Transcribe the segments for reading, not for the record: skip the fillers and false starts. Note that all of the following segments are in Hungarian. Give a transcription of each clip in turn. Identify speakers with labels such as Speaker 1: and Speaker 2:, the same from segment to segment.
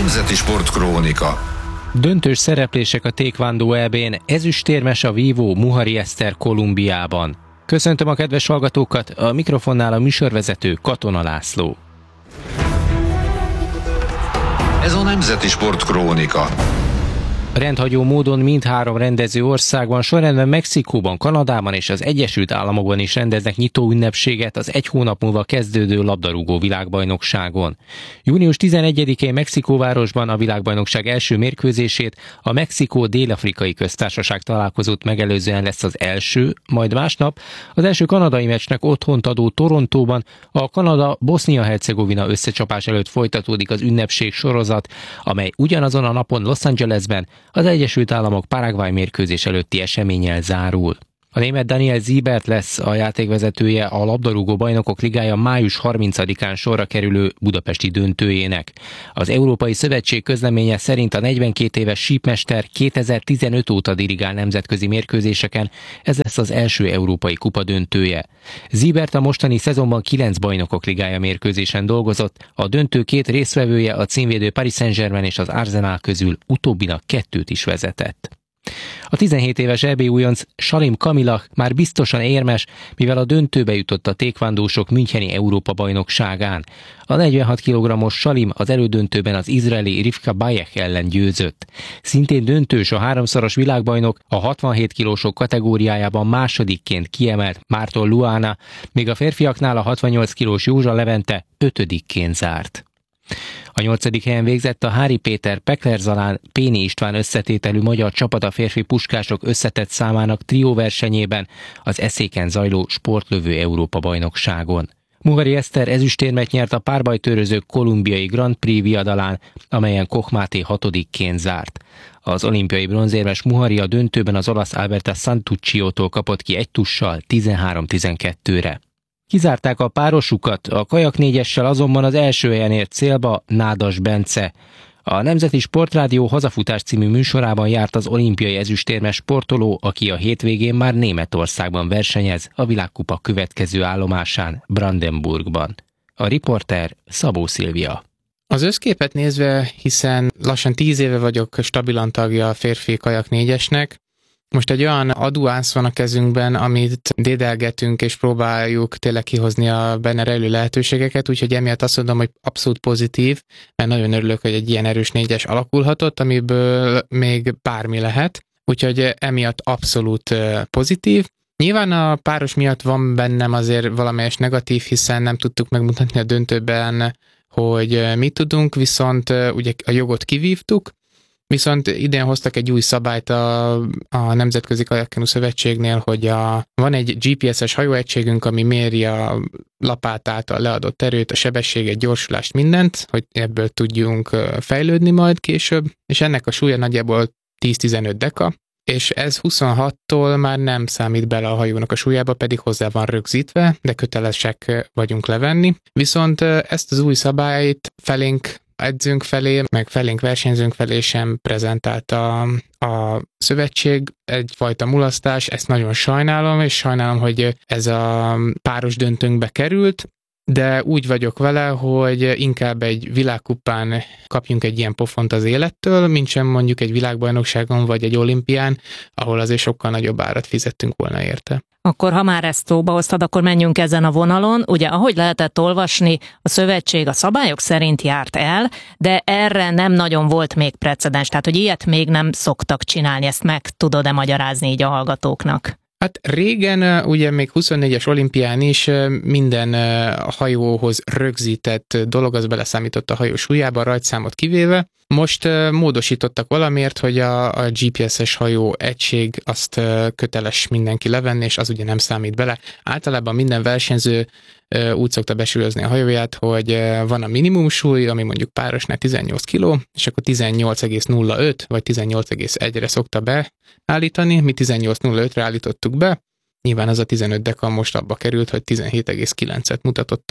Speaker 1: Nemzeti Sportkrónika.
Speaker 2: Döntős szereplések a Taekwondo EB-n, ezüstérmes a vívó Muhari Eszter Kolumbiában. Köszöntöm a kedves hallgatókat, a mikrofonnál a műsorvezető Katona László.
Speaker 1: Ez a Nemzeti Sportkrónika.
Speaker 2: Rendhagyó módon mindhárom rendező országban, sorrendben Mexikóban, Kanadában és az Egyesült Államokban is rendeznek nyitó ünnepséget az egy hónap múlva kezdődő labdarúgó világbajnokságon. Június 11-én Mexikóvárosban a világbajnokság első mérkőzését, a Mexikó-Dél-Afrikai Köztársaság találkozót megelőzően lesz az első, majd másnap az első kanadai meccsnek otthont adó Torontóban a Kanada-Bosznia-Hercegovina összecsapás előtt folytatódik az ünnepség sorozat, amely ugyanazon a napon Los Angelesben az Egyesült Államok Paraguay mérkőzés előtti eseménnyel zárul. A német Daniel Siebert lesz a játékvezetője a labdarúgó bajnokok ligája május 30-án sorra kerülő budapesti döntőjének. Az Európai Szövetség közleménye szerint a 42 éves sípmester 2015 óta dirigál nemzetközi mérkőzéseken, ez lesz az első európai kupa döntője. Siebert a mostani szezonban 9 bajnokok ligája mérkőzésen dolgozott, a döntő két résztvevője a címvédő Paris Saint-Germain és az Arsenal közül utóbbinak 2 is vezetett. A 17 éves EB újonc Salim Kamila már biztosan érmes, mivel a döntőbe jutott a taekwondósok müncheni Európa-bajnokságán. A 46 kg-os Salim az elődöntőben az izraeli Rivka Bayek ellen győzött. Szintén döntős a háromszoros világbajnok, a 67 kilósok kategóriájában másodikként kiemelt Márton Luana, míg a férfiaknál a 68 kilós Józsa Levente 5-ként zárt. A 8. helyen végzett a Hári Péter Pekler Zalán Péni István összetételű magyar csapat a férfi puskások összetett számának trióversenyében az Eszéken zajló sportlövő Európa-bajnokságon. Muhari Eszter ezüstérmet nyert a párbajtőrözők kolumbiai Grand Prix viadalán, amelyen Koch Máté 6-ként zárt. Az olimpiai bronzérmes Muhari a döntőben az olasz Alberta Santucciótól kapott ki egy tussal 13-12-re. Kizárták a párosukat, a kajak 4-essel azonban az első helyen ért célba Nádas Bence. A Nemzeti Sportrádió Hazafutás című műsorában járt az olimpiai ezüstérmes sportoló, aki a hétvégén már Németországban versenyez, a világkupa következő állomásán, Brandenburgban. A riporter Szabó Szilvia.
Speaker 3: Az összképet nézve, hiszen lassan 10 éve vagyok stabilan tagja a férfi kajak 4-esnek, most egy olyan aduánsz van a kezünkben, amit dédelgetünk és próbáljuk tényleg kihozni a benne rejlő lehetőségeket, úgyhogy emiatt azt mondom, hogy abszolút pozitív, mert nagyon örülök, hogy egy ilyen erős 4-es alakulhatott, amiből még bármi lehet, úgyhogy emiatt abszolút pozitív. Nyilván a páros miatt van bennem azért valamelyes negatív, hiszen nem tudtuk megmutatni a döntőben, hogy mit tudunk, viszont ugye a jogot kivívtuk, viszont idén hoztak egy új szabályt a Nemzetközi Kajakkenu Szövetségnél, hogy van egy GPS-es hajóegységünk, ami méri a lapát által leadott erőt, a sebességet, gyorsulást, mindent, hogy ebből tudjunk fejlődni majd később, és ennek a súlya nagyjából 10-15 deka, és ez 26-tól már nem számít bele a hajónak a súlyába, pedig hozzá van rögzítve, de kötelesek vagyunk levenni. Viszont ezt az új szabályt felénk edzőnk felé, meg felénk versenyzőnk felé sem prezentálta a szövetség, egyfajta mulasztás, ezt nagyon sajnálom, és sajnálom, hogy ez a páros döntőnkbe került, de úgy vagyok vele, hogy inkább egy világkupán kapjunk egy ilyen pofont az élettől, mint sem mondjuk egy világbajnokságon vagy egy olimpián, ahol azért sokkal nagyobb árat fizettünk volna érte.
Speaker 4: Akkor ha már ezt szóba hoztad, akkor menjünk ezen a vonalon. Ugye, ahogy lehetett olvasni, a szövetség a szabályok szerint járt el, de erre nem nagyon volt még precedens, tehát hogy ilyet még nem szoktak csinálni, ezt meg tudod-e magyarázni így a hallgatóknak?
Speaker 3: Hát régen, ugye még 24-es olimpián is minden hajóhoz rögzített dolog, az beleszámított a hajó súlyába, a rajtszámot kivéve. Most módosítottak valamiért, hogy a GPS-es hajó egység azt köteles mindenki levenni, és az ugye nem számít bele. Általában minden versenyző úgy szokta besülözni a hajóját, hogy van a minimum súly, ami mondjuk párosnál 18 kg, és akkor 18,05 vagy 18,1-re szokta beállítani, mi 18,05-re állítottuk be, nyilván az a 15 deka most abba került, hogy 17,9-et mutatott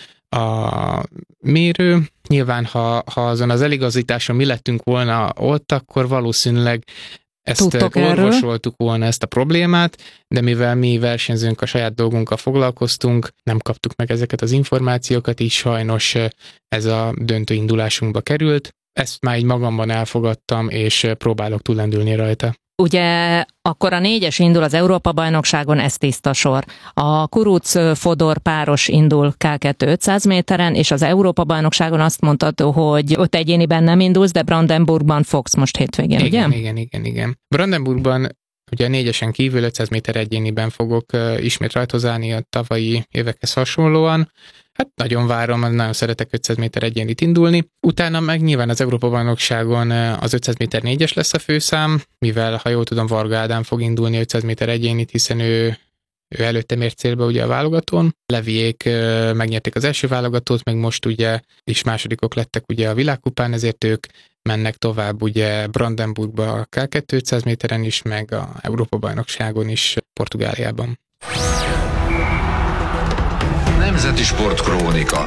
Speaker 3: a mérő. Nyilván, ha azon az eligazításon mi lettünk volna ott, akkor valószínűleg ezt orvosoltuk volna ezt a problémát, de mivel mi versenyzőnk, a saját dolgunkkal foglalkoztunk, nem kaptuk meg ezeket az információkat, így sajnos ez a döntő indulásunkba került. ezt már így magamban elfogadtam, és próbálok túllendülni rajta.
Speaker 4: Ugye akkor a 4-es indul az Európa-bajnokságon, ez tiszta sor. A Kuruc-Fodor páros indul K2 500 méteren, és az Európa-bajnokságon azt mondtad, hogy ott egyéniben nem indulsz, de Brandenburgban fogsz most hétvégén, ugye?
Speaker 3: Igen. Brandenburgban ugye a 4-esen kívül 500 méter egyéniben fogok ismét rajtozálni a tavalyi évekhez hasonlóan. Hát nagyon várom, nagyon szeretek 500 méter egyénit indulni. Utána meg nyilván az Európa-bajnokságon az 500 méter 4-es lesz a főszám, mivel, ha jól tudom, Varga Ádám fog indulni 500 méter egyénit, hiszen ő előtte ért célba ugye a válogatón. Leviék megnyerték az első válogatót, meg most ugye is másodikok lettek ugye a világkupán, ezért ők mennek tovább ugye Brandenburgba a K2 500 méteren is, meg a Európa-bajnokságon is Portugáliában.
Speaker 1: Nemzeti Sportkrónika.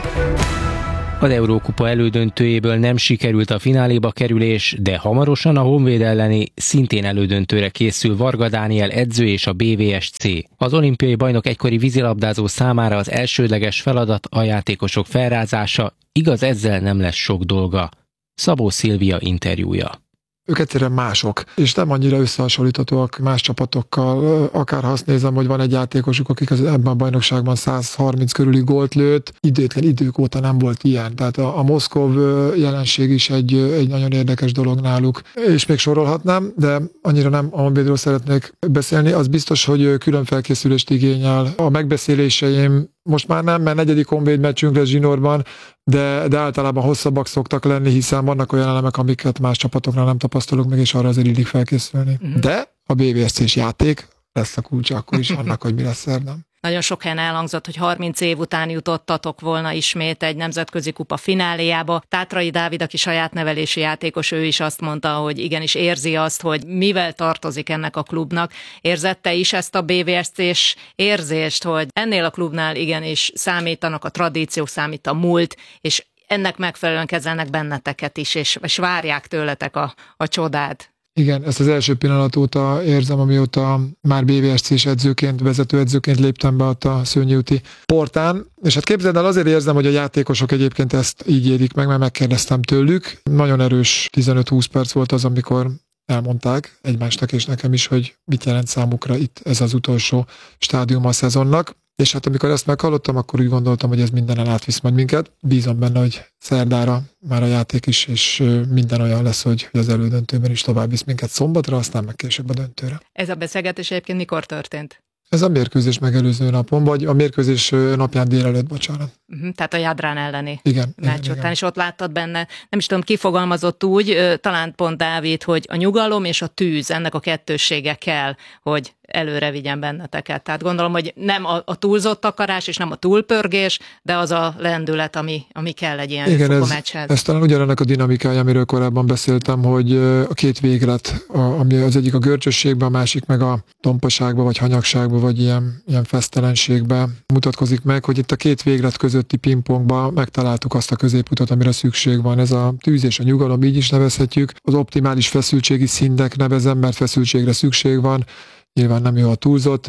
Speaker 2: Az Eurókupa elődöntőjéből nem sikerült a fináléba kerülés, de hamarosan a Honvéd elleni szintén elődöntőre készül Varga Dániel edző és a BVSC. Az olimpiai bajnok egykori vízilabdázó számára az elsődleges feladat a játékosok felrázása, igaz, ezzel nem lesz sok dolga. Szabó Szilvia interjúja.
Speaker 5: Ők egyszerűen mások, és nem annyira összehasonlíthatóak más csapatokkal. Akár azt nézem, hogy van egy játékosuk, akik ebben a bajnokságban 130 körüli gólt lőtt, idétlen idők óta nem volt ilyen. Tehát a Moszkov jelenség is egy nagyon érdekes dolog náluk. És még sorolhatnám, de annyira nem a Honvédról szeretnék beszélni. Az biztos, hogy külön felkészülést igényel. A megbeszéléseim most már nem, mert 4. Honvéd meccsünk lesz zsinórban, de általában hosszabbak szoktak lenni, hiszen vannak olyan elemek, amiket más csapatoknál nem tapasztalunk meg, és arra azért illik felkészülni. De a BVSC-s játék lesz a kulcsa akkor is annak, hogy mi lesz szerdán.
Speaker 4: Nagyon sok helyen elhangzott, hogy 30 év után jutottatok volna ismét egy nemzetközi kupa fináléjába. Tátrai Dávid, aki saját nevelési játékos, ő is azt mondta, hogy igenis érzi azt, hogy mivel tartozik ennek a klubnak. Érzette is ezt a BVSC-s érzést, hogy ennél a klubnál igenis számítanak a tradíciók, számít a múlt, és ennek megfelelően kezelnek benneteket is, és várják tőletek a csodát.
Speaker 5: Igen, ezt az első pillanat óta érzem, amióta már BVSC-s edzőként, vezetőedzőként léptem be ott a Szőnyi úti portán, és hát képzeld el, azért érzem, hogy a játékosok egyébként ezt így érik meg, mert megkérdeztem tőlük. Nagyon erős 15-20 perc volt az, amikor elmondták egymásnak és nekem is, hogy mit jelent számukra itt ez az utolsó stádium a szezonnak. És hát amikor ezt meghallottam, akkor úgy gondoltam, hogy ez mindenen átvisz majd minket. Bízom benne, hogy szerdára már a játék is, és minden olyan lesz, hogy az elődöntőben is tovább visz minket szombatra, aztán meg később a döntőre.
Speaker 4: Ez a beszélgetés egyébként mikor történt?
Speaker 5: Ez a mérkőzés megelőző napon, vagy a mérkőzés napján délelőtt, bocsánat.
Speaker 4: Tehát a Jadrán elleni
Speaker 5: meccs
Speaker 4: után, és ott láttad benne, nem is tudom, ki fogalmazott úgy, talán pont Dávid, hogy a nyugalom és a tűz, ennek a kettőssége kell, hogy előre vigyen benneteket. Tehát gondolom, hogy nem a túlzott akarás, és nem a túlpörgés, de az a lendület, ami kell egy ilyen meccshez.
Speaker 5: Ez talán ugyanennek a dinamikája, amiről korábban beszéltem, hogy a két véglet, ami az egyik a görcsösségben, a másik meg a tompaságban, vagy hanyagságban, vagy ilyen fesztelenségben mutatkozik meg, hogy itt a két véglet közötti pingpongban megtaláltuk azt a középutat, amire szükség van. Ez a tűz és a nyugalom, így is nevezhetjük. Az optimális feszültségi szintnek nevezem, mert feszültségre szükség van. Nyilván nem jó a túlzott.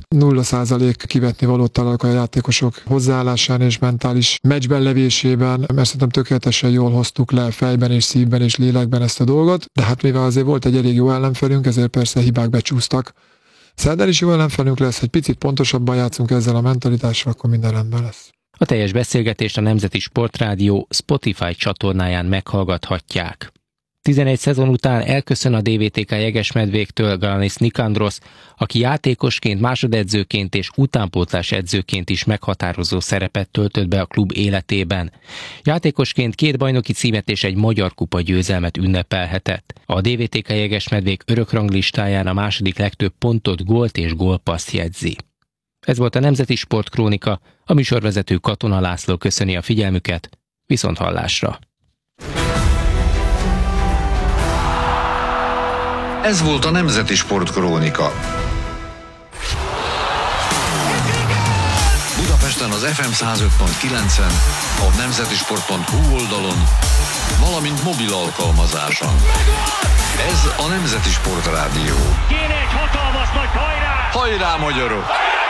Speaker 5: 0% kivetni valót találok a játékosok hozzáállásán és mentális meccsben levésében, mert szerintem tökéletesen jól hoztuk le fejben és szívben és lélekben ezt a dolgot, de hát mivel azért volt egy elég jó ellenfelünk, ezért persze hibák becsúsztak. Szerdán is jó ellenfelünk lesz, egy picit pontosabban játszunk ezzel a mentalitással, akkor minden rendben lesz.
Speaker 2: A teljes beszélgetést a Nemzeti Sportrádió Spotify csatornáján meghallgathatják. 11 szezon után elköszön a DVTK Jegesmedvéktől Galanis Nikandrosz, aki játékosként, másodedzőként és utánpótlás edzőként is meghatározó szerepet töltött be a klub életében. Játékosként 2 bajnoki címet és egy magyar kupa győzelmet ünnepelhetett. A DVTK Jegesmedvék örökranglistáján a második legtöbb pontot, gólt és gólpasszt jegyzi. Ez volt a Nemzeti Sportkrónika, a műsorvezető Katona László köszöni a figyelmüket, viszonthallásra.
Speaker 1: Ez volt a Nemzeti Sportkrónika. Budapesten az FM 105.9-en, a nemzetisport.hu oldalon, valamint mobil alkalmazáson. Ez a Nemzeti Sportrádió.
Speaker 6: Kéne egy hatalmas nagy hajrá!
Speaker 1: Hajrá, magyarok!